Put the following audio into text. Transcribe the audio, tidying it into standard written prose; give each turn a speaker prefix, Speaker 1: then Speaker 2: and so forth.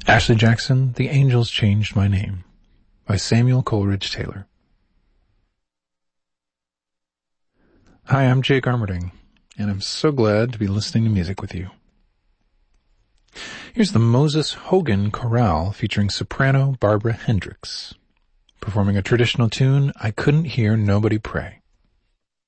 Speaker 1: Ashley Jackson, The Angels Changed My Name, by Samuel Coleridge Taylor. Hi, I'm Jake Armerding, and I'm so glad to be listening to music with you. Here's the Moses Hogan Chorale featuring soprano Barbara Hendricks, performing a traditional tune, I Couldn't Hear Nobody Pray.